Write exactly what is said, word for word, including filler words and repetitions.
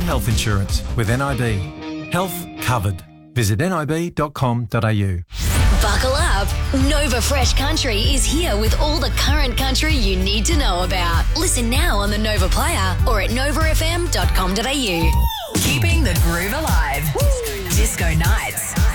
health insurance with N I B. Health covered. Visit nib dot com dot a u. Buckle up. Nova Fresh Country is here with all the current country you need to know about. Listen now on the Nova Player or at nova f m dot com dot a u. Keeping the groove alive. Disco Nights.